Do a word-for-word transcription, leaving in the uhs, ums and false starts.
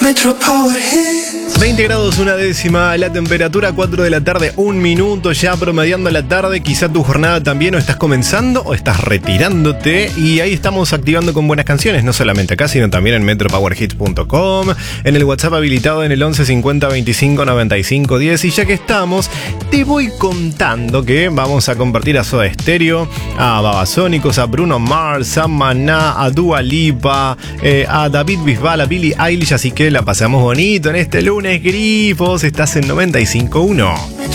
Metro Power Hits. veinte grados una décima, la temperatura cuatro de la tarde, un minuto ya promediando la tarde. Quizá tu jornada también o estás comenzando o estás retirándote. Y ahí estamos activando con buenas canciones, no solamente acá, sino también en metro power hits punto com, en el WhatsApp habilitado en el once cincuenta veinticinco noventa y cinco diez. Y ya que estamos, te voy contando que vamos a compartir a Soda Stereo, a Babasónicos, a Bruno Mars, a Maná, a Dua Lipa, eh, a David Bisbal, a Billie Eilish. Así que la pasamos bonito en este lunes, grifos. Estás en noventa y cinco punto uno.